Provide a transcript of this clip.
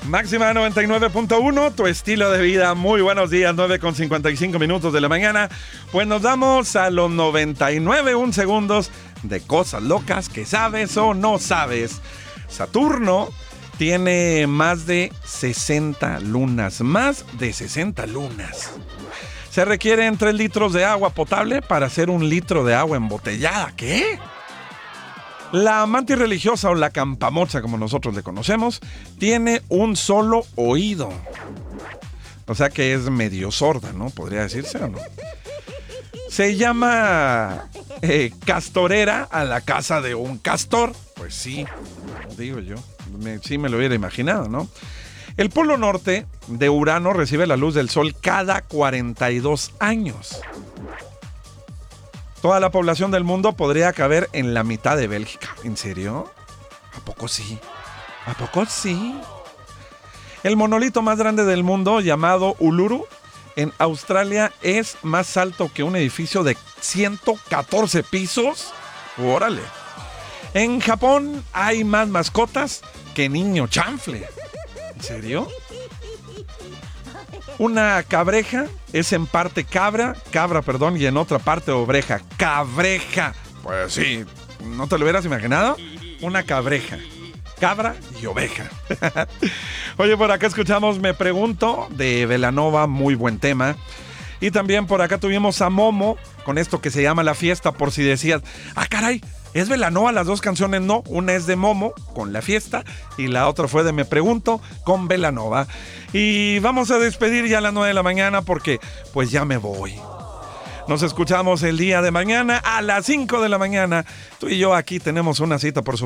Máxima 99.1, tu estilo de vida. Muy buenos días, 9:55 de la mañana. Pues nos damos a los 99 segundos de cosas locas que sabes o no sabes. Saturno tiene más de 60 lunas. Más de 60 lunas. Se requieren 3 litros de agua potable para hacer 1 litro de agua embotellada. ¿Qué? La mantis religiosa o la campamocha, como nosotros le conocemos, tiene un solo oído. O sea que es medio sorda, ¿no? Podría decirse, ¿o no? Se llama castorera a la casa de un castor. Pues sí, digo yo. Sí me lo hubiera imaginado, ¿no? El polo norte de Urano recibe la luz del sol cada 42 años. Toda la población del mundo podría caber en la mitad de Bélgica. ¿En serio? ¿A poco sí? ¿A poco sí? El monolito más grande del mundo, llamado Uluru, en Australia, es más alto que un edificio de 114 pisos. ¡Órale! En Japón hay más mascotas que niño chanfle. ¿En serio? Una cabreja es en parte cabra, y en otra parte oveja. ¡Cabreja! Pues sí, ¿no te lo hubieras imaginado? Una cabreja, cabra y oveja. Oye, por acá escuchamos Me Pregunto de Belanova, muy buen tema. Y también por acá tuvimos a Momo con esto que se llama La Fiesta, por si decías, ¡ah, caray! ¿Es Belanova las dos canciones? No, una es de Momo con La Fiesta y la otra fue de Me Pregunto con Belanova. Y vamos a despedir ya a las 9 de la mañana porque pues ya me voy. Nos escuchamos el día de mañana a las 5 de la mañana. Tú y yo aquí tenemos una cita, por supuesto.